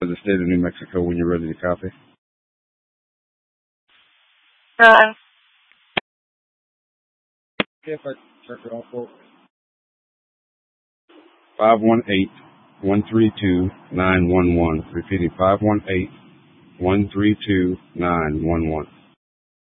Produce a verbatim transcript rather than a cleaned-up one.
the state of New Mexico when you're ready to copy. Uh, Okay, if I check it off, folks. five one eight, one three two, nine one one. Repeating, five one eight, one three two, nine one one.